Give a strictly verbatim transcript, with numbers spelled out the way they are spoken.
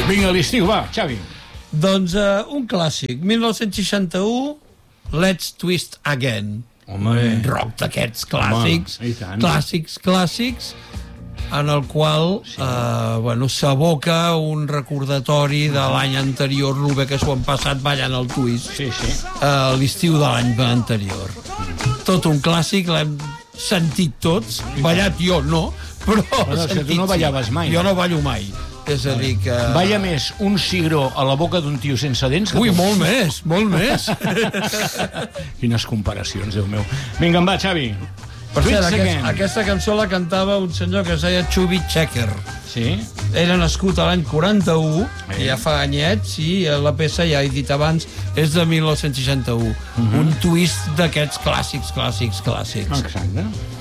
Vinga, l'estiu, va, Xavi. Doncs uh, un clàssic, mil nou-cents seixanta-u, Let's Twist Again. Home. Un rock d'aquests clàssics, Home, i tant. clàssics, clàssics, en el qual sí. uh, bueno, s'aboca un recordatori de l'any anterior, el bé que s'ho han passat ballant el twist, Sí, sí. uh, l'estiu de l'any anterior. Tot un clàssic, l'hem sentit tots, ballat jo no, però Bueno, és que tu no ballaves mai. Jo no ballo mai. És a dir que... Balla més un cigró a la boca d'un tio sense dents que Ui, tu. molt més, molt més. Quines comparacions, Déu meu. Vinga, em va, Xavi. Per cert, Twist aquest, Again. aquesta cançó la cantava un senyor que es deia Chubby Checker. Sí? Era nascut a l'any quaranta-u, Eh. ja fa anyets, i la peça, ja he dit abans, és de mil nou-cents seixanta-u. Uh-huh. Un twist d'aquests clàssics, clàssics, clàssics. Exacte.